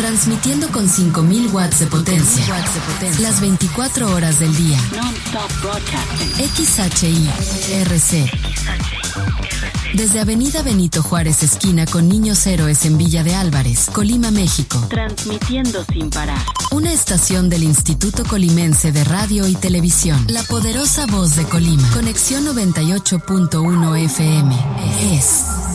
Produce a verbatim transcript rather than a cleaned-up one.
Transmitiendo con cinco mil watts de potencia. Las veinticuatro horas del día. X H I R C. Desde Avenida Benito Juárez, esquina con Niños Héroes en Villa de Álvarez, Colima, México. Transmitiendo sin parar. Una estación del Instituto Colimense de Radio y Televisión. La poderosa voz de Colima. Conexión noventa y ocho punto uno F M. Es